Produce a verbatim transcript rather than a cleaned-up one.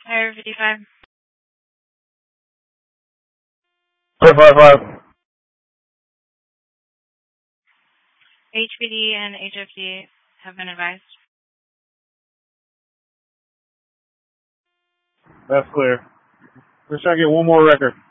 Area fifty-five. Five five five. H P D and H F D have been advised. That's clear. Let's try to get one more record.